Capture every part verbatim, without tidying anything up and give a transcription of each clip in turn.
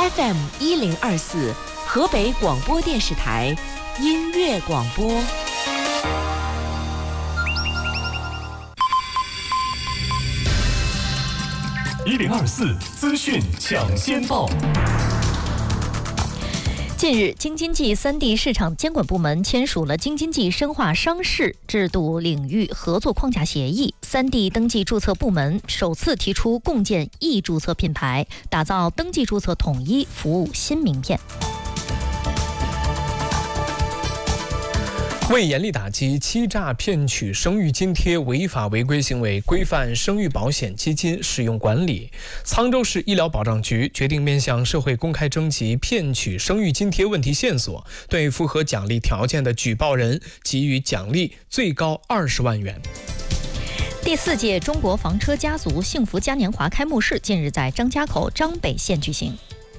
F M 一零二四，河北广播电视台音乐广播。 一零二四资讯抢先报。 近日，京津冀三地市场监管部门签署了京津冀深化商事制度领域合作框架协议，三地登记注册部门首次提出共建易注册品牌，打造登记注册统一服务新名片。 为严厉打击欺诈骗取生育津贴违法违规行为，规范生育保险基金使用管理，沧州市医疗保障局决定面向社会公开征集骗取生育津贴问题线索，对符合奖励条件的举报人给予奖励，最高二十万元。 第四届中国房车家族幸福嘉年华开幕式近日在张家口张北县举行。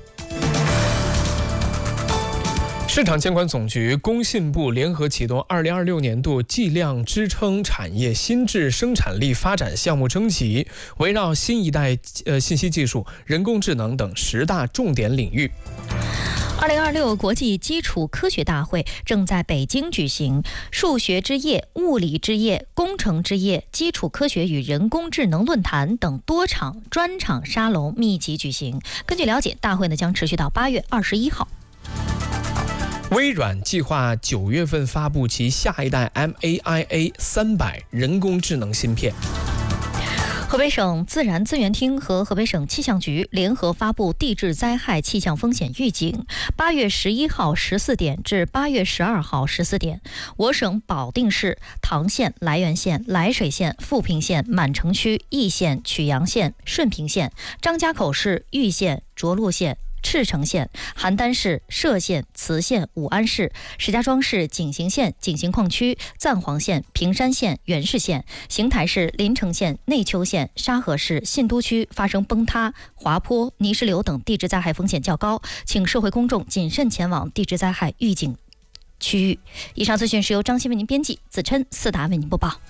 市场监管总局、工信部联合启动二零二六年度计量支撑产业新质生产力发展项目征集，围绕新一代呃信息技术、人工智能等十大重点领域。 二零二六国际基础科学大会正在北京举行，数学之夜、物理之夜、工程之夜、基础科学与人工智能论坛等多场专场沙龙密集举行。根据了解，大会呢将持续到八月二十一号。 微软计划九月份发布其下一代 M A I A 三百人工智能芯片。 河北省自然资源厅和河北省气象局联合发布地质灾害气象风险预警。八月十一号十四点至八月十二号十四点，我省保定市、唐县、涞源县、涞水县、富平县、满城区、易县、曲阳县、顺平县、张家口市、玉县、涿鹿县、赤城县、邯郸市、歙县、磁县、武安市、石家庄市景行县、景行矿区、赞皇县、平山县、原市县、邢台市、临城县、内丘县、沙河市、信都区发生崩塌、滑坡、泥石流等地质灾害风险较高，请社会公众谨慎前往地质灾害预警区域。以上资讯是由张鑫为您编辑，子琛、四达为您播报。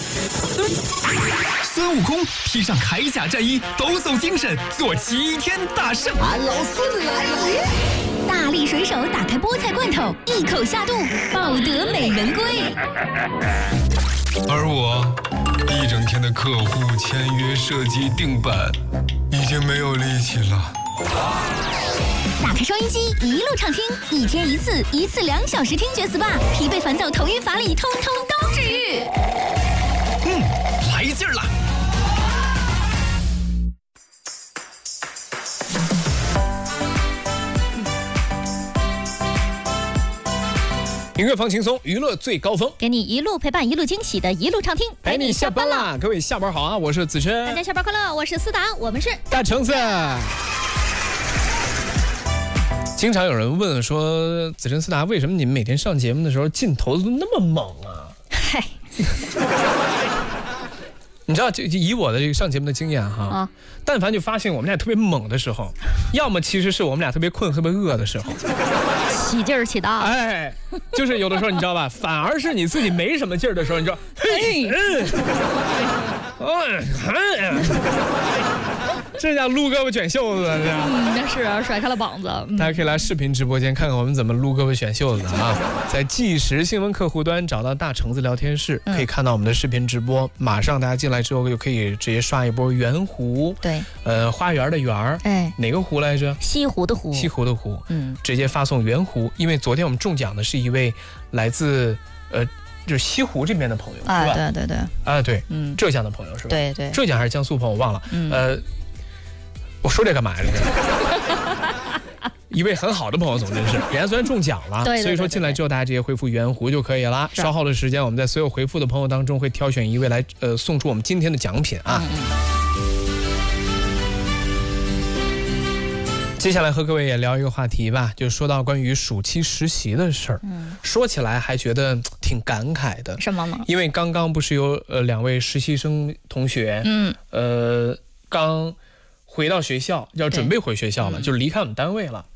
孙悟空披上铠甲战衣，抖擞精神，做齐天大圣。 俺老孙来了！ 大力水手打开菠菜罐头，一口下肚，抱得美人归。 而我一整天的客户签约、设计、定版，已经没有力气了。 打开收音机，一路畅听，一天一次，一次两小时听觉 S P A， 疲惫烦躁、头晕乏力，通通都治愈。 嗯，来劲儿了！ 音乐放轻松，娱乐最高峰， 给你一路陪伴，一路惊喜的一路畅听， 陪你下班啦！各位下班好啊，我是子琛， 大家下班快乐，我是思达，我们是大橙子。经常有人问说，子琛、思达，为什么你们每天上节目的时候劲头都那么猛啊？ 嗨， 你知道，就以我的这个上节目的经验哈，啊、但凡就发现我们俩特别猛的时候，要么其实是我们俩特别困、特别饿的时候， 起劲儿起大， 哎，就是有的时候你知道吧，反而是你自己没什么劲儿的时候，你知道，嘿，嗯，嗯，这叫撸胳膊卷袖子，这样， 嗯，那是啊，甩开了膀子。嗯、 大家可以来视频直播间看看我们怎么撸胳膊卷袖子的啊！在即时新闻客户端找到大橙子聊天室，可以看到我们的视频直播。马上大家进来之后就可以直接刷一波圆弧， 对， 呃，花园的园儿， 哎， 哪个湖来着？ 西湖的湖， 西湖的湖， 嗯， 直接发送圆弧，因为昨天我们中奖的是一位来自呃。就是西湖这边的朋友， 啊， 是吧？ 对对对， 啊对， 嗯， 浙江的朋友是吧？ 对对， 浙江还是江苏朋友我忘了， 嗯， 呃，我说这干嘛呀？一位很好的朋友，总之是人家虽然中奖了， 对对对对对， 所以说进来之后大家直接回复圆弧就可以了。稍后的时间，我们在所有回复的朋友当中会挑选一位来呃送出我们今天的奖品啊。 嗯接下来和各位也聊一个话题吧，就说到关于暑期实习的事儿。 嗯， 说起来还觉得挺感慨的。 什么呢？ 因为刚刚不是有呃两位实习生同学， 嗯， 呃刚回到学校，要准备回学校了，就离开我们单位了。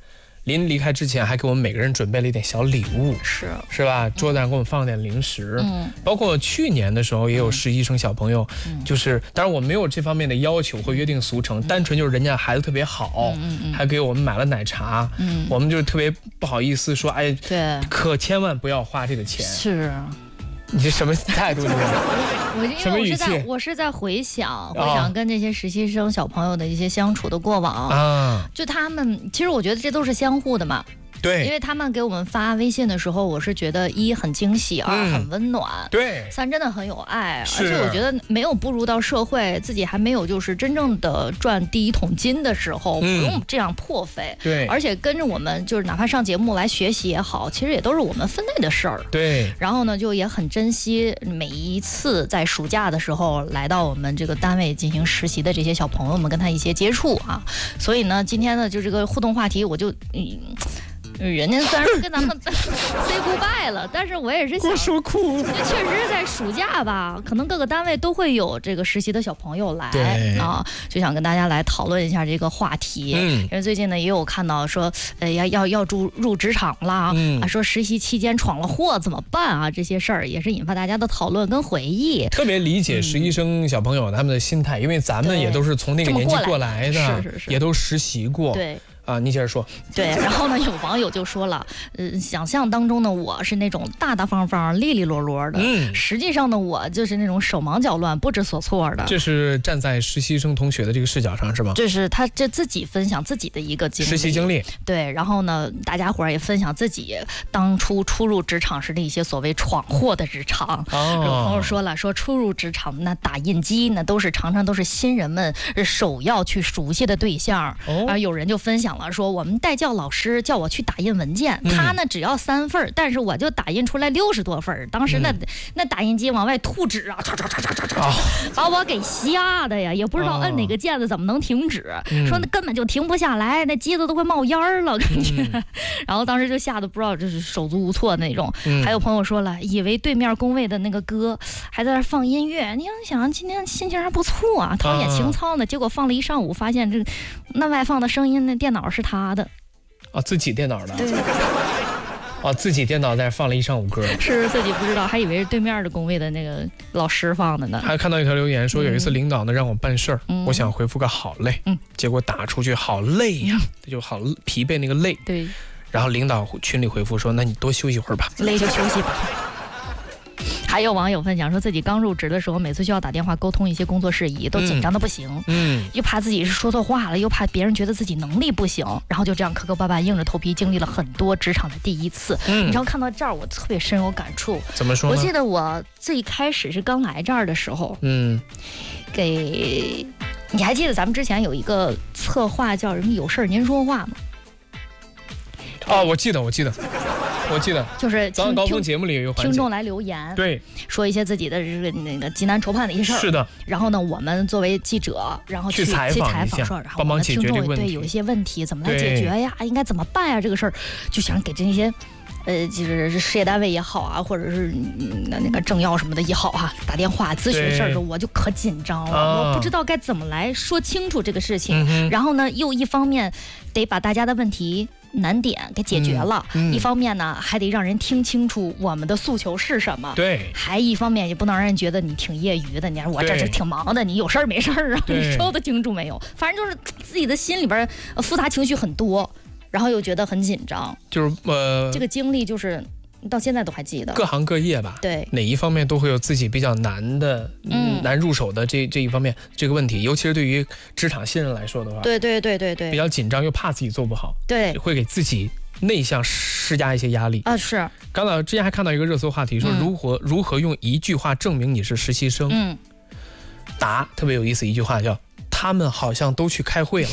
临离开之前还给我们每个人准备了一点小礼物， 是是吧？桌子上给我们放点零食， 嗯， 包括去年的时候也有实习生小朋友，嗯、就是当然我没有这方面的要求或约定俗成，嗯、单纯就是人家孩子特别好，嗯嗯、还给我们买了奶茶，嗯，我们就特别不好意思说，哎， 对， 可千万不要花这个钱， 是。 你这什么态度？ 我因为我是在我是在回想回想跟这些实习生小朋友的一些相处的过往啊，就他们其实我觉得这都是相互的嘛。 对， 因为他们给我们发微信的时候，我是觉得一很惊喜，二很温暖， 对， 三真的很有爱，而且我觉得没有步入到社会，自己还没有就是真正的赚第一桶金的时候，不用这样破费， 对， 而且跟着我们就是哪怕上节目来学习也好，其实也都是我们分内的事儿， 对。 然后呢，就也很珍惜每一次在暑假的时候来到我们这个单位进行实习的这些小朋友们，跟他一些接触啊，所以呢，今天呢就这个互动话题，我就嗯。人家虽然说跟咱们 say goodbye 了，但是我也是想， 我说哭， 就确实是在暑假吧，可能各个单位都会有这个实习的小朋友来啊，就想跟大家来讨论一下这个话题。嗯，因为最近呢也有看到说，呃，要要要入入职场啦，嗯、啊，说实习期间闯了祸怎么办啊？这些事儿也是引发大家的讨论跟回忆。 特别理解实习生小朋友他们的心态，因为咱们也都是从那个年纪过来的， 是是是， 也都实习过。 对。 啊，你接着说。 对，然后呢，有网友就说了，呃，想象当中的我是那种大大方方、利利落落的，嗯，实际上的我就是那种手忙脚乱、不知所措的。 这是站在实习生同学的这个视角上是吗？ 这是他这自己分享自己的一个经历， 实习经历。 对，然后呢，大家伙儿也分享自己当初初入职场时的一些所谓闯祸的日常。哦，有朋友说了，说初入职场那打印机那都是常常都是新人们首要去熟悉的对象。哦，啊，有人就分享。说我们代教老师叫我去打印文件，嗯、他呢只要三份，但是我就打印出来六十多份。当时那、嗯、那打印机往外吐纸啊，唰唰唰唰唰唰，把我给吓的呀，也不知道摁哪个键子怎么能停止，哦、说那根本就停不下来，那机子都快冒烟了，感觉。嗯、然后当时就吓得不知道就是手足无措那种。嗯、还有朋友说了，以为对面工位的那个歌还在那放音乐，你想今天心情还不错啊，陶冶情操呢，结果放了一上午，发现这那外放的声音，那电脑是他的， 啊，自己电脑的， 对， 啊，自己电脑在放了一上午歌， 是自己不知道，还以为是对面的工位的那个老师放的呢。 还看到一条留言说，有一次领导呢让我办事儿，嗯、我想回复个好累，嗯，结果打出去好累呀，嗯、就好疲惫那个累， 对， 然后领导群里回复说，那你多休息会儿吧， 累就休息吧。还有网友分享说，自己刚入职的时候，每次需要打电话沟通一些工作事宜，都紧张的不行，嗯，又怕自己是说错话了，又怕别人觉得自己能力不行，然后就这样磕磕巴巴硬着头皮经历了很多职场的第一次。嗯，你知道看到这儿我特别深有感触。 怎么说呢？ 我记得我最开始是刚来这儿的时候，嗯，给你还记得咱们之前有一个策划叫什么有事您说话吗？ 哦，我记得，我记得。我记得就是早晚高峰节目里有一个环节， 听众来留言， 对， 说一些自己的这个那个急难愁盼的一些事儿。 是的。 然后呢，我们作为记者，然后去采访一下， 说，然后我们听众对有一些问题怎么来解决呀？应该怎么办呀？这个事儿就想给这些。呃，就是事业单位也好啊，或者是那那个政要什么的也好啊，打电话咨询事儿的时候，我就可紧张了，啊、我不知道该怎么来说清楚这个事情。嗯、然后呢，又一方面得把大家的问题难点给解决了，嗯嗯、一方面呢还得让人听清楚我们的诉求是什么。 对， 还一方面也不能让人觉得你挺业余的，你看我这是挺忙的，你有事儿没事儿啊？你说得清楚没有？反正就是自己的心里边复杂情绪很多。然后又觉得很紧张， 就是呃， 这个经历就是到现在都还记得。 各行各业吧， 对， 哪一方面都会有自己比较难的、嗯、难入手的这这一方面这个问题，尤其是对于职场新人来说的话， 对对对对对， 比较紧张又怕自己做不好， 对， 会给自己内向施加一些压力啊。是， 刚才之前还看到一个热搜话题，说如何、嗯、如何用一句话证明你是实习生。嗯，答特别有意思，一句话叫他们好像都去开会了。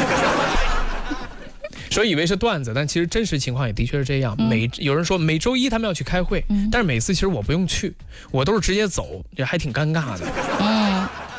所以以为是段子，但其实真实情况也的确是这样。嗯、每有人说每周一他们要去开会，嗯、但是每次其实我不用去，我都是直接走，也还挺尴尬的。嗯，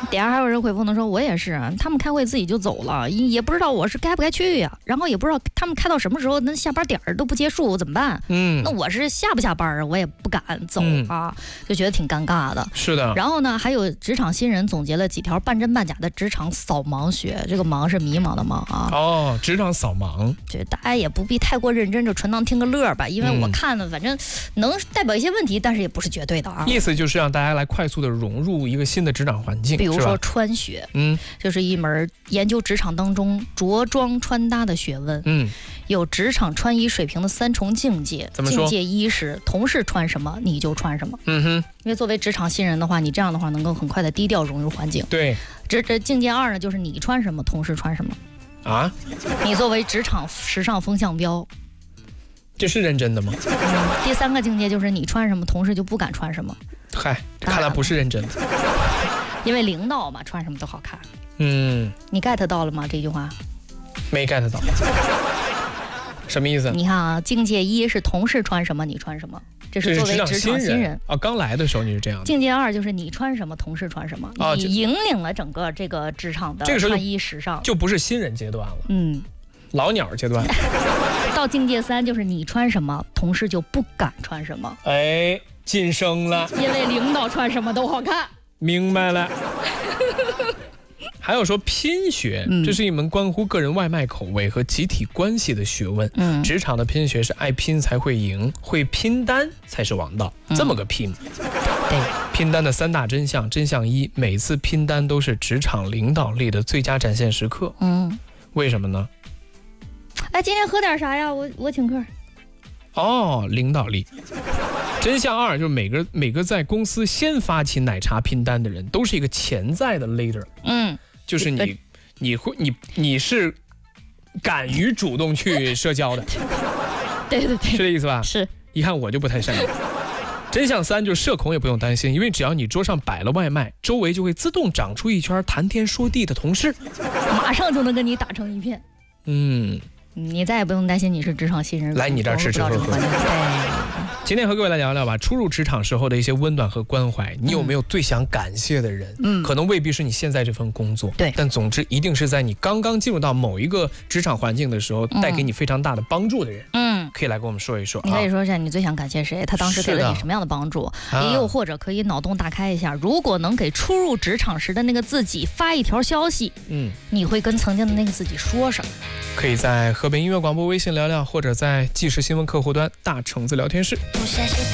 底下还有人回复呢，说我也是，他们开会自己就走了，也不知道我是该不该去呀、啊，然后也不知道他们开到什么时候，那下班点儿都不结束怎么办？嗯，那我是下不下班啊？我也不敢走啊，嗯、就觉得挺尴尬的。 是的。 然后呢，还有职场新人总结了几条半真半假的职场扫盲学，这个盲是迷茫的盲啊。 哦，职场扫盲， 这大家也不必太过认真，就纯当听个乐吧，因为我看了，反正能代表一些问题，但是也不是绝对的啊。 意思就是让大家来快速的融入一个新的职场环境， 比如说穿学，嗯，就是一门研究职场当中着装穿搭的学问，嗯，有职场穿衣水平的三重境界。 怎么说？ 境界一是同事穿什么你就穿什么， 嗯哼， 因为作为职场新人的话，你这样的话能够很快的低调融入环境。 对， 这这境界二呢，就是你穿什么，同事穿什么。 啊， 你作为职场时尚风向标， 这是认真的吗？ 嗯，第三个境界就是你穿什么，同事就不敢穿什么。 嗨，看来不是认真的。 因为领导嘛，穿什么都好看。 嗯， 你 get 到了吗？这句话没 get 到，什么意思？ 你看啊，境界一是同事穿什么你穿什么，这是作为职场新人啊。刚来的时候你是这样的。 境界二就是你穿什么同事穿什么，啊、你引领了整个这个职场的穿衣时尚， 就不是新人阶段了。 嗯， 老鸟阶段。 到境界三就是你穿什么，同事就不敢穿什么。 哎，晋升了， 因为领导穿什么都好看。 明白了。还有说拼学，嗯、这是一门关乎个人外卖口味和集体关系的学问。嗯，职场的拼学是爱拼才会赢，会拼单才是王道。嗯、这么个拼。 对， 拼单的三大真相：真相一，每次拼单都是职场领导力的最佳展现时刻。嗯，为什么呢？ 哎，今天喝点啥呀？我我请客。 哦，领导力。真相二就是每个每个在公司先发起奶茶拼单的人，都是一个潜在的 leader。嗯，就是你，你会你你是敢于主动去社交的。 对对对， 是这意思吧？ 是。 一看我就不太善良。真相三就是社恐也不用担心，因为只要你桌上摆了外卖，周围就会自动长出一圈谈天说地的同事， 马上就能跟你打成一片。嗯。你再也不用担心你是职场新人， 来你这儿吃吃喝喝。今天和各位来聊聊吧，初入职场时候的一些温暖和关怀，你有没有最想感谢的人？嗯，可能未必是你现在这份工作， 对， 但总之一定是在你刚刚进入到某一个职场环境的时候，嗯、带给你非常大的帮助的人。嗯，可以来跟我们说一说。 你可以说一下你最想感谢谁？他当时给了你什么样的帮助？啊、也有或者可以脑洞大开一下，如果能给初入职场时的那个自己发一条消息，嗯，你会跟曾经的那个自己说什么？ 可以在河北音乐广播微信聊聊，或者在即时新闻客户端大橙子聊天室。